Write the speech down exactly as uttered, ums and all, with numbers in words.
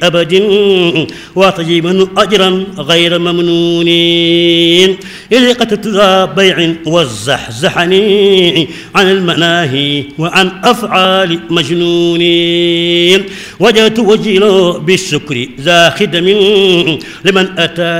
أبد وطيبا أجرا غير ممنون إذ قتلت ذا بيع والزحزحني عن المناهي وعن أفعال مجنون وجدت وجيلا بالشكر ذا خدم لمن أتى